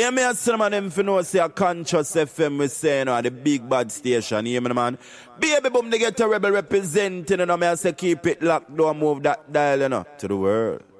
Yeah, me a say, man, them for know, say a Conscious FM we say, you know, the big bad station, you hear me, man? Baby boom, they get a rebel representing, you know, me I say, keep it locked, don't move that dial, you know, to the world.